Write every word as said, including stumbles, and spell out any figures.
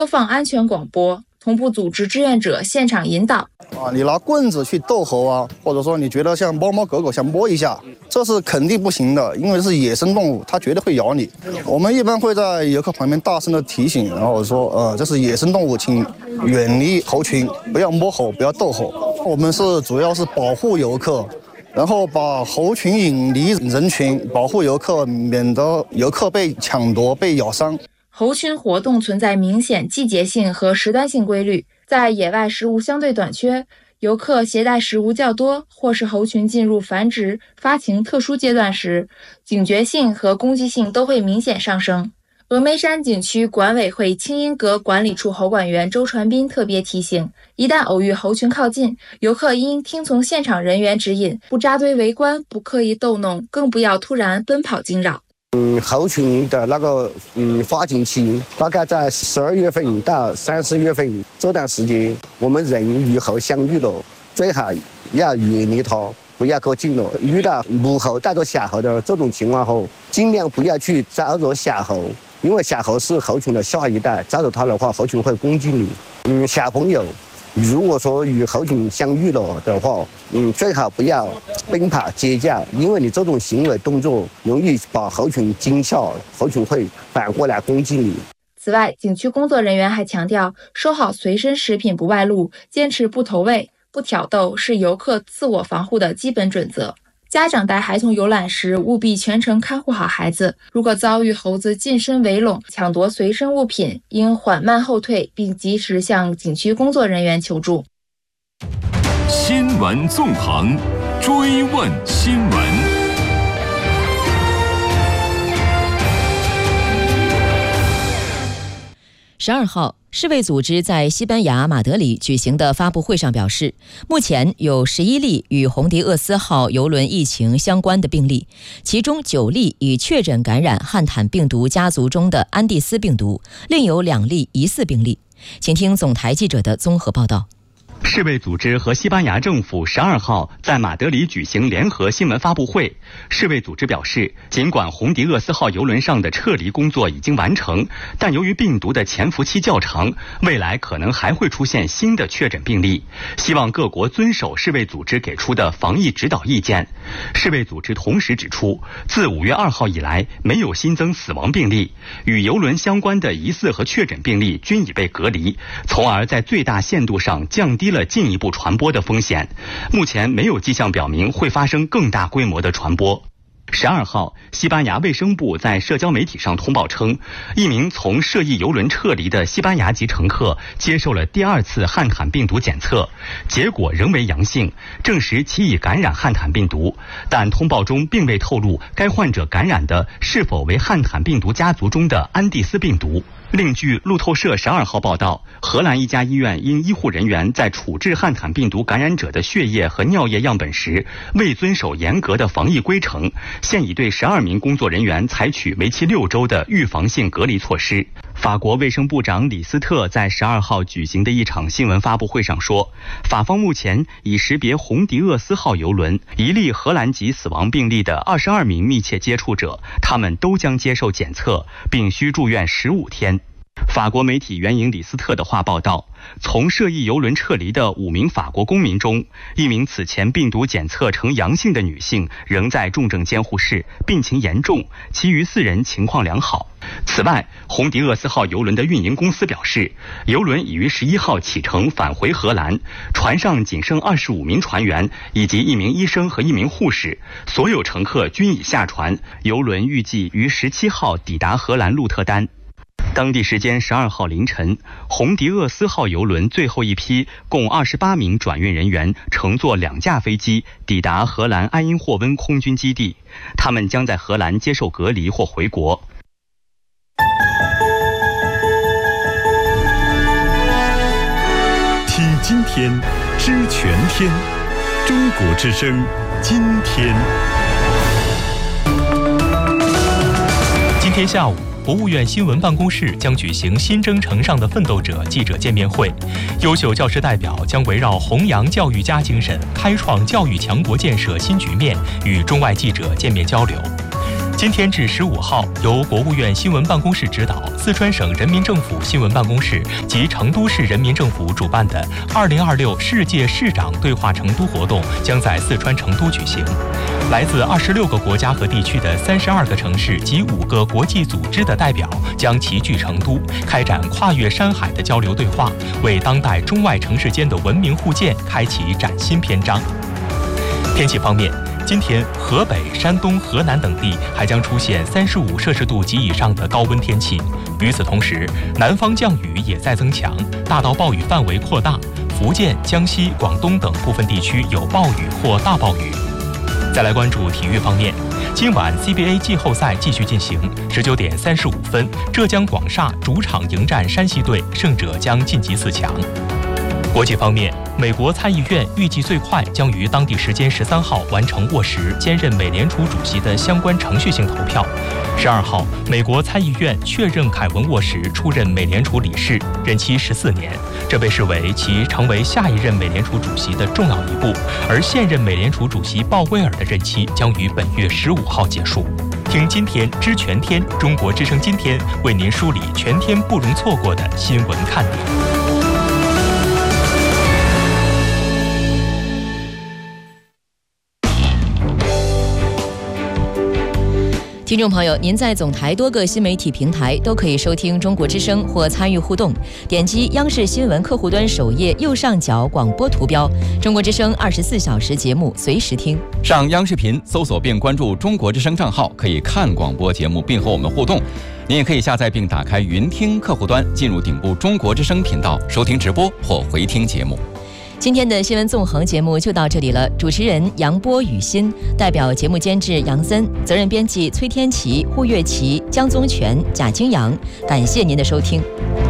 播放安全广播，同步组织志愿者现场引导。 啊，你拿棍子去逗猴啊，或者说你觉得像猫猫狗狗想摸一下，这是肯定不行的，因为是野生动物，它绝对会咬你。我们一般会在游客旁边大声的提醒，然后说，呃，这是野生动物，请远离猴群，不要摸猴，不要逗猴。我们是主要是保护游客，然后把猴群引离人群，保护游客，免得游客被抢夺、被咬伤。 猴群活动存在明显季节性和时段性规律，在野外食物相对短缺，游客携带食物较多，或是猴群进入繁殖、发情特殊阶段时，警觉性和攻击性都会明显上升。峨眉山景区管委会清音阁管理处侯管员周传斌特别提醒，一旦偶遇猴群靠近，游客应听从现场人员指引，不扎堆围观，不刻意逗弄，更不要突然奔跑惊扰。 嗯，猴群的那个嗯发情期大概在十二月份到三四月份这段时间，我们人与猴相遇了，最好要远离它，不要靠近了。遇到母猴带着小猴的这种情况后，尽量不要去招惹小猴，因为小猴是猴群的下一代，招惹它的话，猴群会攻击你。嗯，小朋友如果说与猴群相遇了的话，嗯，最好不要奔跑尖叫，因为你这种行为动作容易把猴群惊吓，猴群会反过来攻击你。 此外，景区工作人员还强调，收好随身食品不外露，坚持不投喂、不挑逗，是游客自我防护的基本准则。家长带孩童游览时，务必全程看护好孩子。如果遭遇猴子近身围拢、抢夺随身物品，应缓慢后退，并及时向景区工作人员求助。 新闻纵横，追问新闻。 十二号，世卫组织在西班牙马德里举行的发布会上表示，目前有十一例与红迪厄斯号邮轮疫情相关的病例，其中九例已确诊感染汉坦病毒家族中的安第斯病毒，另有两例疑似病例。请听总台记者的综合报道。 世卫组织和西班牙政府十二号在马德里举行联合新闻发布会。世卫组织表示，尽管红迪厄斯号邮轮上的撤离工作已经完成，但由于病毒的潜伏期较长，未来可能还会出现新的确诊病例。希望各国遵守世卫组织给出的防疫指导意见。世卫组织同时指出，自五月二号以来，没有新增死亡病例，与邮轮相关的疑似和确诊病例均已被隔离，从而在最大限度上降低了进一步传播的风险。目前没有迹象表明会发生更大规模的传播。十二号，西班牙卫生部在社交媒体上通报称，一名从涉疫邮轮撤离的西班牙籍乘客接受了第二次汉坦病毒检测，结果仍为阳性，证实其已感染汉坦病毒，但通报中并未透露该患者感染的是否为汉坦病毒家族中的安第斯病毒。另据路透社十二号报道，荷兰一家医院因医护人员在处置汉坦病毒感染者的血液和尿液样本时未遵守严格的防疫规程，现已对十二名工作人员采取为期六周的预防性隔离措施。法国卫生部长李斯特在十二号举行的一场新闻发布会上说，法方目前已识别红迪厄斯号邮轮一例荷兰籍死亡病例的二十二名密切接触者，他们都将接受检测，并需住院十五天。法国媒体援引李斯特的话报道，从涉疫邮轮撤离的五名法国公民中，一名此前病毒检测呈阳性的女性仍在重症监护室，病情严重，其余四人情况良好。此外，红迪厄斯号邮轮的运营公司表示，邮轮已于十一号启程返回荷兰，船上仅剩二十五名船员以及一名医生和一名护士，所有乘客均已下船，邮轮预计于十七号抵达荷兰鹿特丹。当地时间十二号凌晨，红迪厄斯号邮轮最后一批共二十八名转运人员乘坐两架飞机抵达荷兰埃因霍温空军基地，他们将在荷兰接受隔离或回国。 听今天，知全天，中国之声，今天。 今天下午，国务院新闻办公室将举行新征程上的奋斗者记者见面会，优秀教师代表将围绕弘扬教育家精神、开创教育强国建设新局面与中外记者见面交流。 今天至十五号，由国务院新闻办公室指导，四川省人民政府新闻办公室及成都市人民政府主办的二零二六世界市长对话成都活动将在四川成都举行。来自二十六个国家和地区的三十二个城市及五个国际组织的代表将齐聚成都，开展跨越山海的交流对话，为当代中外城市间的文明互鉴开启崭新篇章。天气方面，今天河北、山东、河南等地还将出现三十五摄氏度及以上的高温天气。与此同时，南方降雨也在增强，大到暴雨范围扩大，福建、江西、广东等部分地区有暴雨或大暴雨。再来关注体育方面，今晚 C B A 季后赛继续进行，十九点三十五分，浙江广厦主场迎战山西队，胜者将晋级四强。国际方面，美国参议院预计最快将于当地时间十三号完成沃什兼任美联储主席的相关程序性投票。十二号，美国参议院确认凯文·沃什出任美联储理事，任期十四年，这被视为其成为下一任美联储主席的重要一步。而现任美联储主席鲍威尔的任期将于本月十五号结束。听今天知全天，中国之声今天为您梳理全天不容错过的新闻看点。 听众朋友，您在总台多个新媒体平台都可以收听中国之声或参与互动，点击央视新闻客户端首页右上角广播图标，中国之声二十四小时节目随时听。 上央视频搜索并关注中国之声账号，可以看广播节目并和我们互动。您也可以下载并打开云听客户端，进入顶部中国之声频道收听直播或回听节目。 今天的新闻纵横节目就到这里了，主持人杨波、雨欣，代表节目监制杨森，责任编辑崔天琪、胡月琪、江宗全、贾金阳，感谢您的收听。